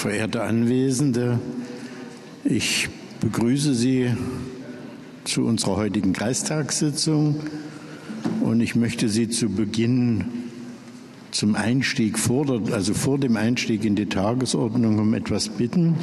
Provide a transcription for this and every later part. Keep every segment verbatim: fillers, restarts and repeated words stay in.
Verehrte Anwesende, ich begrüße Sie zu unserer heutigen Kreistagssitzung und ich möchte Sie zu Beginn zum Einstieg, vor der, also vor dem Einstieg in die Tagesordnung um etwas bitten.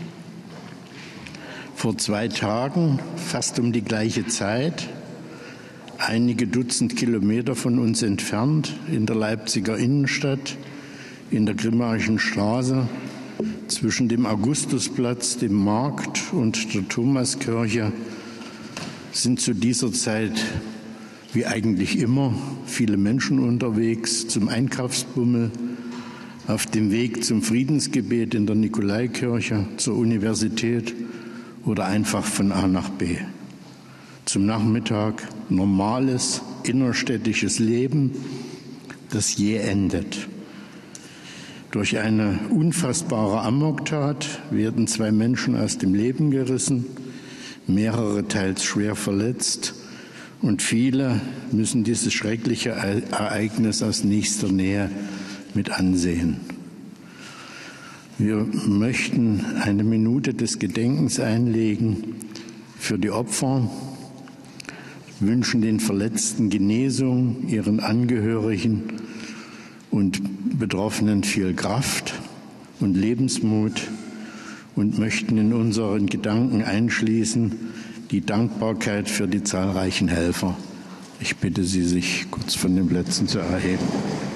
Vor zwei Tagen, fast um die gleiche Zeit, einige Dutzend Kilometer von uns entfernt, in der Leipziger Innenstadt, in der Grimmaischen Straße, zwischen dem Augustusplatz, dem Markt und der Thomaskirche, sind zu dieser Zeit, wie eigentlich immer, viele Menschen unterwegs zum Einkaufsbummel, auf dem Weg zum Friedensgebet in der Nikolaikirche, zur Universität oder einfach von A nach B. Zum Nachmittag normales innerstädtisches Leben, das jäh endet. Durch eine unfassbare Amoktat werden zwei Menschen aus dem Leben gerissen, mehrere teils schwer verletzt und viele müssen dieses schreckliche Ereignis aus nächster Nähe mit ansehen. Wir möchten eine Minute des Gedenkens einlegen für die Opfer, wünschen den Verletzten Genesung, ihren Angehörigen und Betroffenen viel Kraft und Lebensmut und möchten in unseren Gedanken einschließen die Dankbarkeit für die zahlreichen Helfer. Ich bitte Sie, sich kurz von den Plätzen zu erheben.